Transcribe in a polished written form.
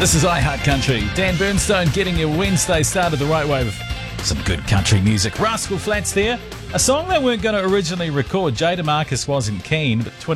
This is iHeart Country. Dan Bernstone getting your Wednesday started the right way with some good country music. Rascal Flatts there. A song they weren't going to originally record. Jada Marcus wasn't keen, but